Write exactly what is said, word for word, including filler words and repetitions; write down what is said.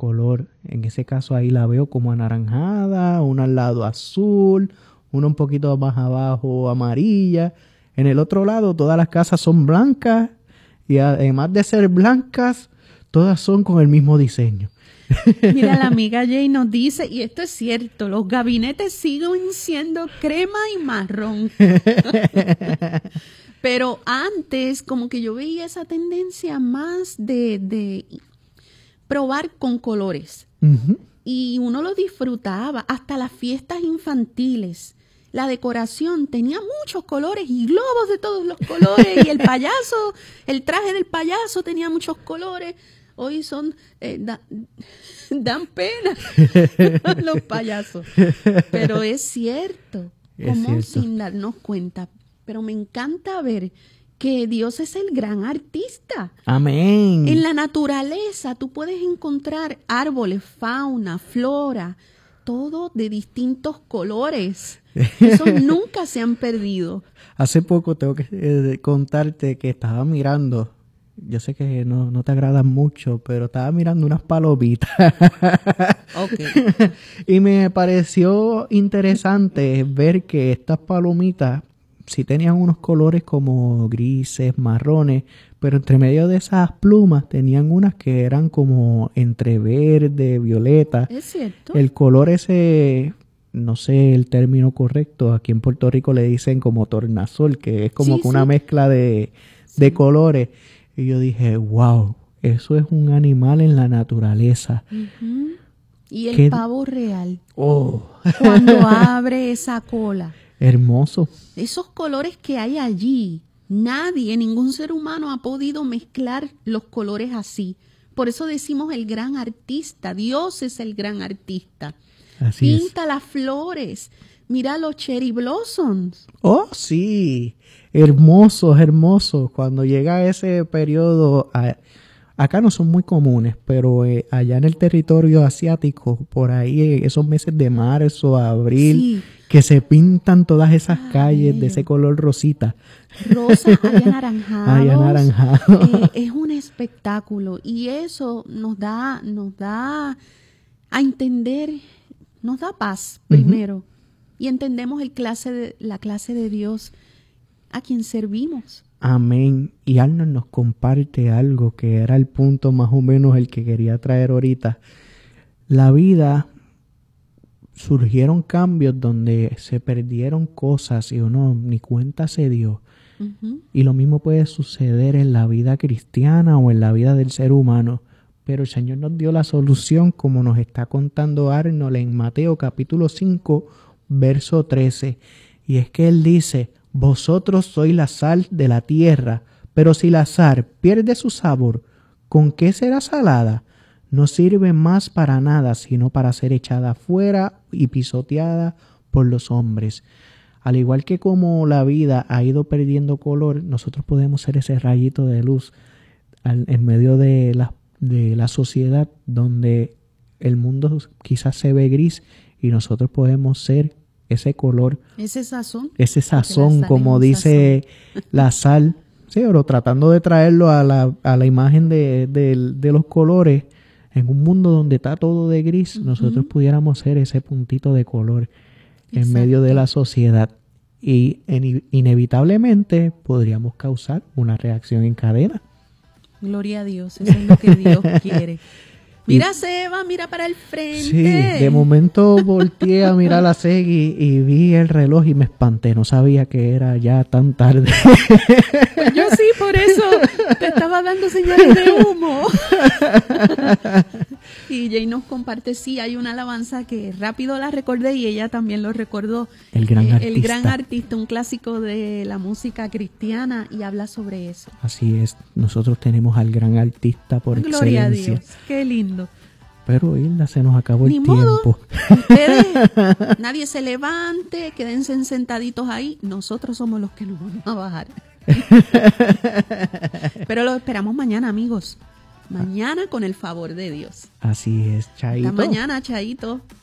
color. En ese caso ahí la veo como anaranjada, una al lado azul, una un poquito más abajo amarilla. En el otro lado todas las casas son blancas y además de ser blancas, todas son con el mismo diseño. Mira, la amiga Jay nos dice, y esto es cierto, los gabinetes siguen siendo crema y marrón. Pero antes como que yo veía esa tendencia más de, de probar con colores. Uh-huh. Y uno lo disfrutaba, hasta las fiestas infantiles. La decoración tenía muchos colores y globos de todos los colores y el payaso, el traje del payaso tenía muchos colores. Hoy son, eh, da, dan pena los payasos. Pero es cierto, es como cierto. Sin darnos cuenta. Pero me encanta ver que Dios es el gran artista. Amén. En la naturaleza tú puedes encontrar árboles, fauna, flora, todo de distintos colores. Esos nunca se han perdido. Hace poco tengo que eh, contarte que estaba mirando, yo sé que no, no te agradan mucho, pero estaba mirando unas palomitas. Okay. Y me pareció interesante ver que estas palomitas sí tenían unos colores como grises, marrones, pero entre medio de esas plumas tenían unas que eran como entre verde, violeta. Es cierto. El color ese, no sé el término correcto, aquí en Puerto Rico le dicen como tornasol, que es como sí, que una sí. mezcla de, de sí. colores. Y yo dije, wow, eso es un animal en la naturaleza. Uh-huh. Y el ¿Qué? Pavo real. Oh. Cuando abre esa cola. Hermoso. Esos colores que hay allí, nadie, ningún ser humano ha podido mezclar los colores así. Por eso decimos el gran artista. Dios es el gran artista. Así Pinta es. Las flores. Mira los cherry blossoms. Oh, sí. Hermosos, hermosos. Cuando llega ese periodo, a, acá no son muy comunes, pero eh, allá en el territorio asiático, por ahí, eh, esos meses de marzo, abril, Sí. que se pintan todas esas Ah, calles bello. de ese color rosita. Rosa, hay anaranjados. Hay anaranjado. Eh, es un espectáculo y eso nos da, nos da a entender, nos da paz primero. Uh-huh. Y entendemos el clase de, la clase de Dios a quien servimos. Amén. Y Arnold nos comparte algo que era el punto más o menos el que quería traer ahorita. La vida, surgieron cambios donde se perdieron cosas y uno ni cuenta se dio. Uh-huh. Y lo mismo puede suceder en la vida cristiana o en la vida del ser humano. Pero el Señor nos dio la solución, como nos está contando Arnold en Mateo capítulo cinco, verso trece. Y es que Él dice, vosotros sois la sal de la tierra, pero si la sal pierde su sabor, ¿con qué será salada? No sirve más para nada, sino para ser echada fuera y pisoteada por los hombres. Al igual que como la vida ha ido perdiendo color, nosotros podemos ser ese rayito de luz al, en medio de la, de la sociedad donde el mundo quizás se ve gris y nosotros podemos ser ese color. Ese sazón. Ese sazón, como dice sazón. La sal. Sí, pero tratando de traerlo a la, a la imagen de, de, de los colores. En un mundo donde está todo de gris, uh-huh. nosotros pudiéramos ser ese puntito de color en Exacto. medio de la sociedad. Y en, inevitablemente podríamos causar una reacción en cadena. Gloria a Dios, eso es lo que Dios quiere. Mira, Seba, mira para el frente. Sí, de momento volteé a mirar a Segui y vi el reloj y me espanté. No sabía que era ya tan tarde. Pues yo sí, por eso te estaba dando señales de humo. Y Jay nos comparte, sí, hay una alabanza que rápido la recordé y ella también lo recordó. El gran eh, artista. El gran artista, un clásico de la música cristiana y habla sobre eso. Así es, nosotros tenemos al gran artista por Gloria excelencia. A Dios, qué lindo. Pero Hilda, se nos acabó Ni el modo. tiempo. Ustedes, nadie se levante, quédense sentaditos ahí. Nosotros somos los que nos vamos a bajar. Pero lo esperamos mañana, amigos. Mañana con el favor de Dios. Así es, Chaito. Hasta mañana, Chaito.